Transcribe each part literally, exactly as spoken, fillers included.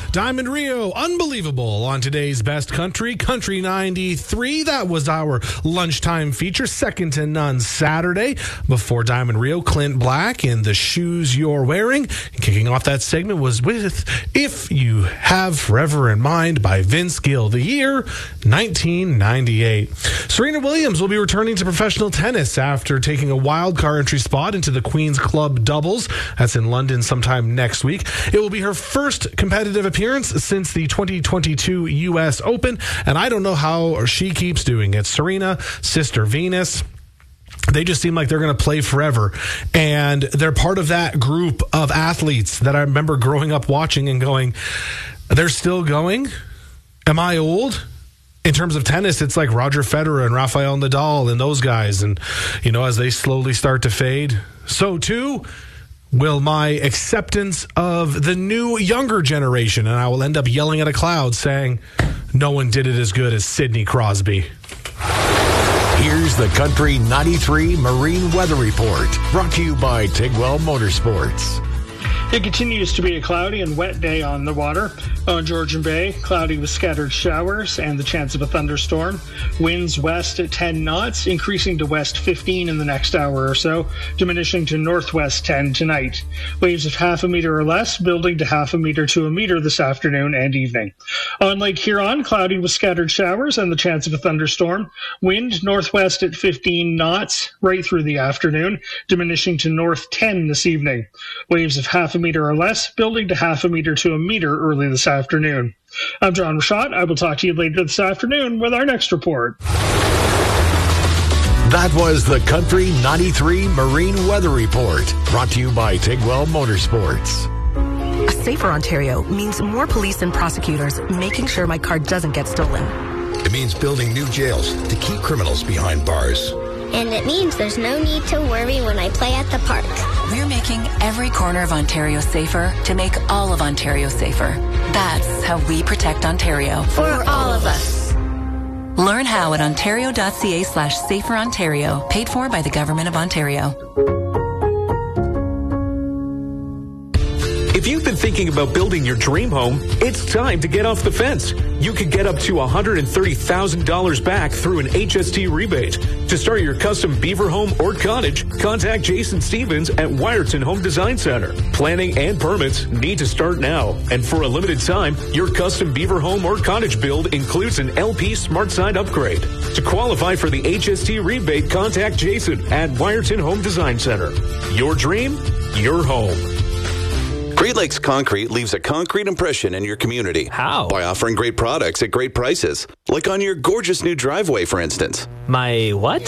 Diamond Rio, unbelievable on today's Best Country, Country ninety-three. That was our lunchtime feature, second to none Saturday. Before Diamond Rio, Clint Black in The Shoes You're Wearing. And kicking off that segment was with If You Have Forever in Mind by Vince Gill, the year nineteen ninety-eight. Serena Williams will be returning to professional tennis after taking a wild card entry spot into the Queen's Club doubles. That's in London sometime next week. It will be her first competitive appearance since the twenty twenty-two U S Open, and I don't know how she keeps doing it. Serena, Sister Venus, they just seem like they're going to play forever. And they're part of that group of athletes that I remember growing up watching and going, they're still going? Am I old? In terms of tennis, it's like Roger Federer and Rafael Nadal and those guys. And, you know, as they slowly start to fade, so too will my acceptance of the new younger generation. And I will end up yelling at a cloud saying, no one did it as good as Sidney Crosby. Here's the Country ninety-three Marine Weather Report, brought to you by Tigwell Motorsports. It continues to be a cloudy and wet day on the water. On Georgian Bay, cloudy with scattered showers and the chance of a thunderstorm. Winds west at ten knots, increasing to west fifteen in the next hour or so, diminishing to northwest ten tonight. Waves of half a meter or less, building to half a meter to a meter this afternoon and evening. On Lake Huron, cloudy with scattered showers and the chance of a thunderstorm. Wind northwest at fifteen knots right through the afternoon, diminishing to north ten this evening. Waves of half a meter or less, building to half a meter to a meter early this afternoon. I'm John Rashad. I will talk to you later this afternoon with our next report. That was the Country ninety-three Marine Weather Report, brought to you by Tigwell Motorsports. A safer Ontario means more police and prosecutors making sure my car doesn't get stolen. It means building new jails to keep criminals behind bars. And it means there's no need to worry when I play at the park. We're making every corner of Ontario safer to make all of Ontario safer. That's how we protect Ontario. For all of us. Learn how at ontario.ca slash safer Ontario. Paid for by the Government of Ontario. If you've been thinking about building your dream home, it's time to get off the fence. You could get up to one hundred thirty thousand dollars back through an H S T rebate. To start your custom beaver home or cottage, contact Jason Stevens at Wyerton Home Design Center. Planning and permits need to start now. And for a limited time, your custom beaver home or cottage build includes an L P Smart Side upgrade. To qualify for the H S T rebate, contact Jason at Wyerton Home Design Center. Your dream, your home. Great Lakes Concrete leaves a concrete impression in your community. How? By offering great products at great prices. Like on your gorgeous new driveway, for instance. My what?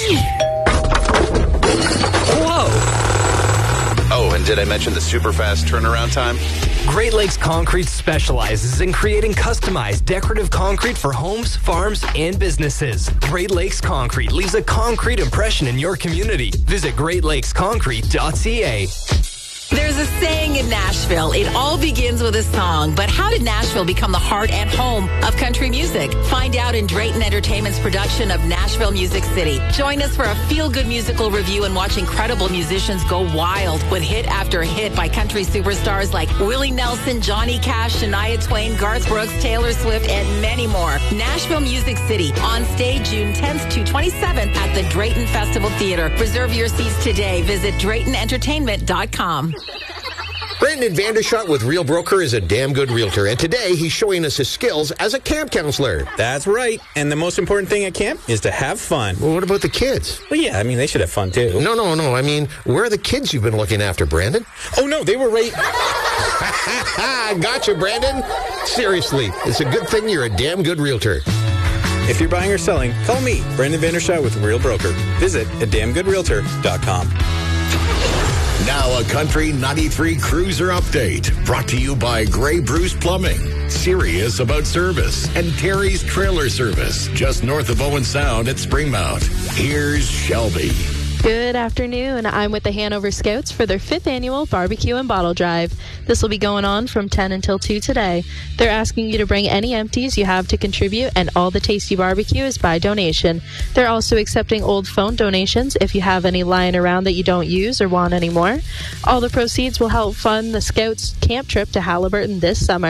Whoa! Oh, and did I mention the super fast turnaround time? Great Lakes Concrete specializes in creating customized decorative concrete for homes, farms, and businesses. Great Lakes Concrete leaves a concrete impression in your community. Visit great lakes concrete dot c a. There's a saying in Nashville, it all begins with a song. But how did Nashville become the heart and home of country music? Find out in Drayton Entertainment's production of Nashville Music City. Join us for a feel-good musical review and watch incredible musicians go wild with hit after hit by country superstars like Willie Nelson, Johnny Cash, Shania Twain, Garth Brooks, Taylor Swift, and many more. Nashville Music City on stage June tenth to twenty-seventh at the Drayton Festival Theater. Reserve your seats today. Visit drayton entertainment dot com. Brandon Vandershot with Real Broker is a damn good realtor, and today he's showing us his skills as a camp counselor. That's right, and the most important thing at camp is to have fun. Well, what about the kids? Well, yeah, I mean, they should have fun, too. No, no, no, I mean, where are the kids you've been looking after, Brandon? Oh, no, they were right... Gotcha, Brandon. Seriously, it's a good thing you're a damn good realtor. If you're buying or selling, call me, Brandon Vandershot with Real Broker. Visit a damn good realtor dot com. Now a Country ninety-three Cruiser update, brought to you by Grey Bruce Plumbing, serious about service, and Terry's Trailer Service, just north of Owen Sound at Springmount. Here's Shelby. Good afternoon. I'm with the Hanover Scouts for their fifth annual barbecue and bottle drive. This will be going on from ten until two today. They're asking you to bring any empties you have to contribute, and all the tasty barbecue is by donation. They're also accepting old phone donations if you have any lying around that you don't use or want anymore. All the proceeds will help fund the Scouts camp trip to Halliburton this summer.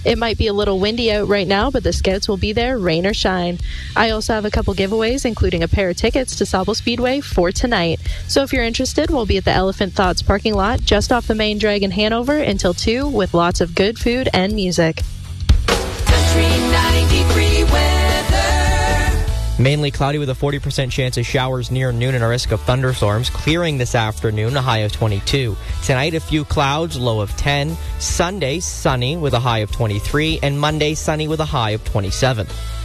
It might be a little windy out right now, but the Scouts will be there, rain or shine. I also have a couple giveaways, including a pair of tickets to Sauble Speedway for tonight. So if you're interested, we'll be at the Elephant Thoughts parking lot just off the main drag in Hanover until two with lots of good food and music. Country ninety-three weather. Mainly cloudy with a forty percent chance of showers near noon and a risk of thunderstorms. Clearing this afternoon, a high of twenty-two. Tonight, a few clouds, low of ten. Sunday, sunny with a high of twenty-three. And Monday, sunny with a high of twenty-seven.